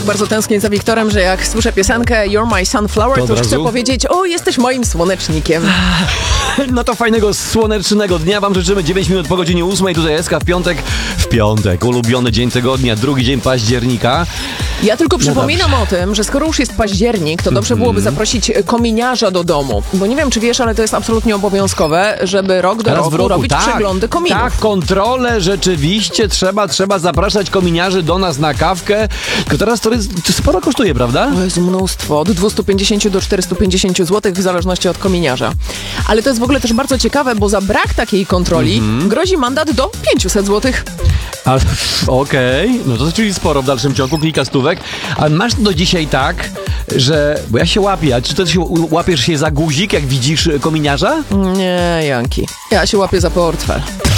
tak bardzo tęsknię za Wiktorem, że jak słyszę piosenkę You're My Sunflower, to już chcę powiedzieć: o, jesteś moim słonecznikiem. No to fajnego, słonecznego dnia wam życzymy. 9 minut po godzinie 8. Tutaj SK w piątek, ulubiony dzień tygodnia, drugi dzień października. Ja tylko przypominam o tym, że skoro już jest październik, to dobrze byłoby zaprosić kominiarza do domu. Bo nie wiem, czy wiesz, ale to jest absolutnie obowiązkowe, żeby rok do roku robić przeglądy kominów. Tak, kontrolę rzeczywiście trzeba zapraszać kominiarzy do nas na kawkę. Tylko teraz to sporo kosztuje, prawda? To jest mnóstwo, od 250 do 450 zł w zależności od kominiarza. Ale to jest w ogóle też bardzo ciekawe, bo za brak takiej kontroli grozi mandat do 500 zł. Okej, no to czyli sporo w dalszym ciągu, kilka stówek. A masz do dzisiaj tak, że... Bo ja się łapię, a czy ty łapiesz się za guzik, jak widzisz kominiarza? Nie, Janki. Ja się łapię za portfel.